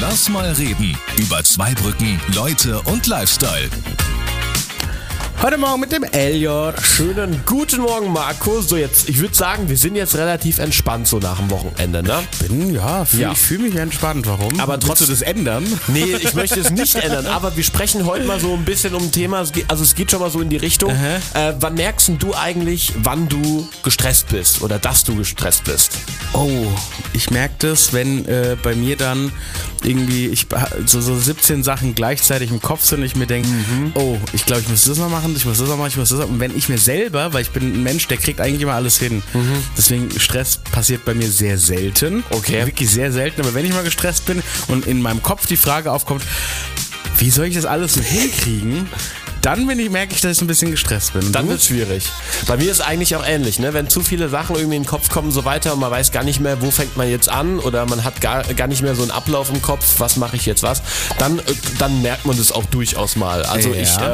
Lass mal reden über Zweibrücken, Leute und Lifestyle. Heute Morgen mit dem Elliot. Schönen guten Morgen, Marco. So jetzt, ich würde sagen, wir sind jetzt relativ entspannt so nach dem Wochenende, ne? Ich fühle mich entspannt. Warum? Aber trotzdem das ändern? Nee, ich möchte es nicht ändern, aber wir sprechen heute mal so ein bisschen um ein Thema, es geht schon mal so in die Richtung. Wann merkst du eigentlich, wann du gestresst bist oder dass du gestresst bist? Oh, ich merke das, wenn bei mir dann irgendwie so 17 Sachen gleichzeitig im Kopf sind und ich mir denke, oh, ich glaube, ich muss das noch machen, ich muss das noch machen, ich muss das noch machen. Und wenn ich mir selber, weil ich bin ein Mensch, der kriegt eigentlich immer alles hin. Deswegen Stress passiert bei mir sehr selten. Okay. Wirklich sehr selten. Aber wenn ich mal gestresst bin und in meinem Kopf die Frage aufkommt, wie soll ich das alles so hinkriegen? Dann merke ich, dass ich ein bisschen gestresst bin. Dann wird es schwierig. Bei mir ist eigentlich auch ähnlich, ne? Wenn zu viele Sachen irgendwie in den Kopf kommen so weiter und man weiß gar nicht mehr, wo fängt man jetzt an oder man hat gar nicht mehr so einen Ablauf im Kopf, was mache ich jetzt was, dann merkt man das auch durchaus mal. Also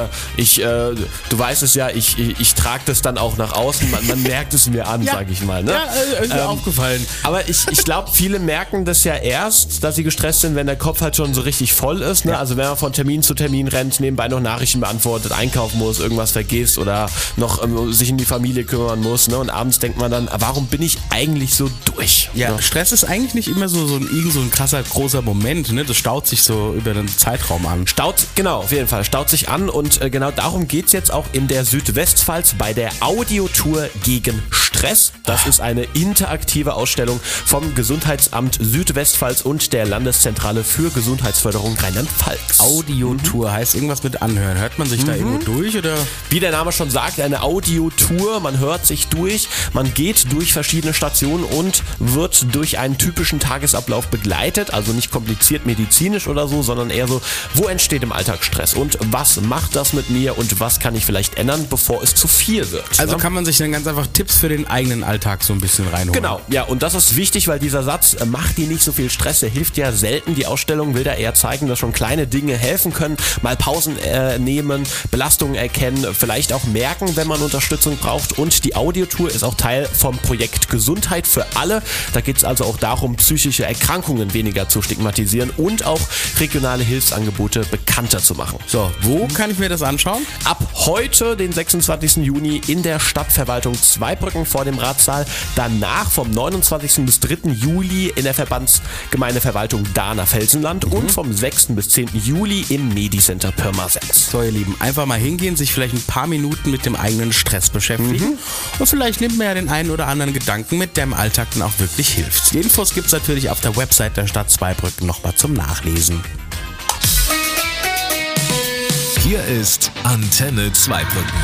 ja. Du weißt es ja, ich trage das dann auch nach außen, man merkt es mir an, sage ich mal. Ne? Ja, ist mir aufgefallen. Aber ich glaube, viele merken das ja erst, dass sie gestresst sind, wenn der Kopf halt schon so richtig voll ist. Ne? Ja. Also wenn man von Termin zu Termin rennt, nebenbei noch Nachrichten beantwortet, einkaufen muss, irgendwas vergisst oder noch sich in die Familie kümmern muss. Ne? Und abends denkt man dann, warum bin ich eigentlich so durch? Ja, ne? Stress ist eigentlich nicht immer so ein krasser, großer Moment. Ne? Das staut sich so über einen Zeitraum an. Genau, auf jeden Fall. Staut sich an und genau darum geht es jetzt auch in der Südwestpfalz bei der Audiotour gegen Stress. Das ist eine interaktive Ausstellung vom Gesundheitsamt Südwestpfalz und der Landeszentrale für Gesundheitsförderung Rheinland-Pfalz. Audiotour heißt irgendwas mit anhören. Hört man sich da irgendwo durch? Oder? Wie der Name schon sagt, eine Audiotour. Man hört sich durch, man geht durch verschiedene Stationen und wird durch einen typischen Tagesablauf begleitet. Also nicht kompliziert medizinisch oder so, sondern eher so, wo entsteht im Alltag Stress und was macht das mit mir und was kann ich vielleicht ändern, bevor es zu viel wird. Also kann man sich dann ganz einfach Tipps für den eigenen Alltag so ein bisschen reinholen. Genau, ja, und das ist wichtig, weil dieser Satz, macht dir nicht so viel Stress, der hilft ja selten. Die Ausstellung will da eher zeigen, dass schon kleine Dinge helfen können, mal Pausen nehmen, Belastungen erkennen, vielleicht auch merken, wenn man Unterstützung braucht. Und die Audiotour ist auch Teil vom Projekt Gesundheit für alle. Da geht es also auch darum, psychische Erkrankungen weniger zu stigmatisieren und auch regionale Hilfsangebote bekannter zu machen. So, wo kann ich mir das anschauen? Ab heute, den 26. Juni, in der Stadtverwaltung Zweibrücken vor dem Ratssaal. Danach vom 29. bis 3. Juli in der Verbandsgemeindeverwaltung Dahner-Felsenland und vom 6. bis 10. Juli im Medicenter Pirmasens. So, ihr Lieben, einfach mal hingehen, sich vielleicht ein paar Minuten mit dem eigenen Stress beschäftigen und vielleicht nimmt man ja den einen oder anderen Gedanken mit, der im Alltag dann auch wirklich hilft. Die Infos gibt es natürlich auf der Website der Stadt Zweibrücken nochmal zum Nachlesen. Hier ist Antenne Zweibrücken.